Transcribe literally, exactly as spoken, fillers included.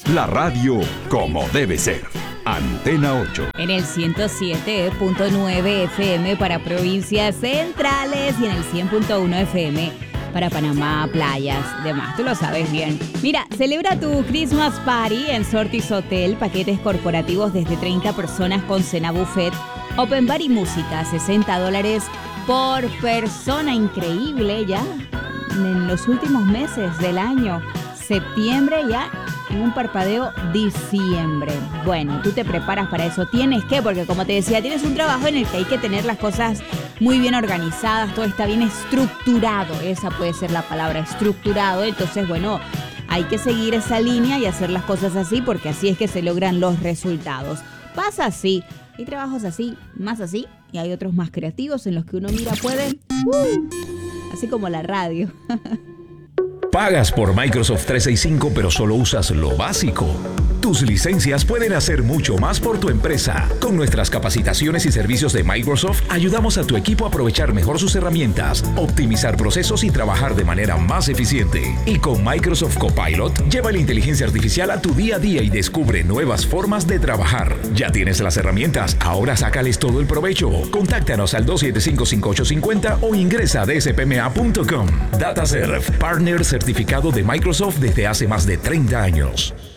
La radio como debe ser. Antena ocho. En el ciento siete punto nueve F M para provincias centrales y en el cien punto uno F M para Panamá, playas, demás. Tú lo sabes bien. Mira, celebra tu Christmas Party en Sortis Hotel. Paquetes corporativos desde treinta personas con cena buffet. Open bar y música, sesenta dólares por persona. Increíble ya. En los últimos meses del año. Septiembre ya. En un parpadeo, diciembre. Bueno, tú te preparas para eso. Tienes que, porque como te decía, tienes un trabajo en el que hay que tener las cosas muy bien organizadas. Todo está bien estructurado. Esa puede ser la palabra, estructurado. Entonces, bueno, hay que seguir esa línea y hacer las cosas así, porque así es que se logran los resultados. Pasa así. Hay trabajos así, más así, y hay otros más creativos en los que uno mira, puede, uh, así como la radio. Pagas por Microsoft trescientos sesenta y cinco, pero solo usas lo básico. Tus licencias pueden hacer mucho más por tu empresa. Con nuestras capacitaciones y servicios de Microsoft, ayudamos a tu equipo a aprovechar mejor sus herramientas, optimizar procesos y trabajar de manera más eficiente. Y con Microsoft Copilot, lleva la inteligencia artificial a tu día a día y descubre nuevas formas de trabajar. Ya tienes las herramientas, ahora sácales todo el provecho. Contáctanos al dos siete cinco, cinco ocho cinco cero o ingresa a d s p m a punto com. DataServe, partner certificado de Microsoft desde hace más de treinta años.